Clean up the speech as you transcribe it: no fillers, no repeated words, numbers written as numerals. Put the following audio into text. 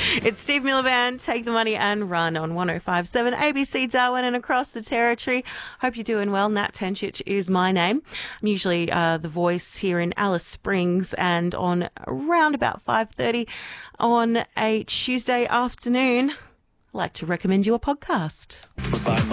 It's Steve Miller Band, Take the Money and Run on 105.7 ABC Darwin and across the territory. Hope you're doing well. Nat Tenchich is my name. I'm usually the voice here in Alice Springs, and on around about 5:30 on a Tuesday afternoon, I'd like to recommend you a podcast.